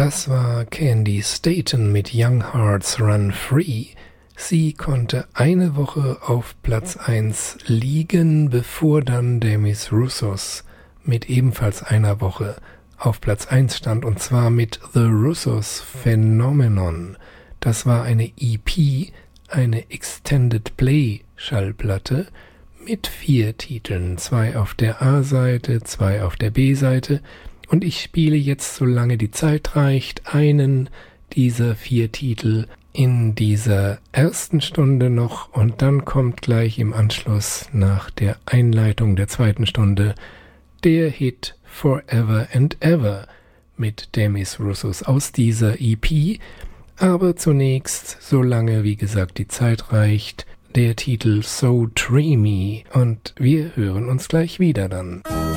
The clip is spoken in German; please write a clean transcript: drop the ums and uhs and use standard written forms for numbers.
Das war Candy Staton mit Young Hearts Run Free. Sie konnte eine Woche auf Platz 1 liegen, bevor dann Demis Roussos mit ebenfalls einer Woche auf Platz 1 stand, und zwar mit The Roussos Phenomenon. Das war eine EP, eine Extended Play Schallplatte mit 4 Titeln, 2 auf der A-Seite, 2 auf der B-Seite, und ich spiele jetzt, solange die Zeit reicht, einen dieser 4 Titel in dieser ersten Stunde noch, und dann kommt gleich im Anschluss nach der Einleitung der zweiten Stunde der Hit Forever and Ever mit Demis Roussos aus dieser EP. Aber zunächst, solange wie gesagt die Zeit reicht, der Titel So Dreamy, und wir hören uns gleich wieder dann.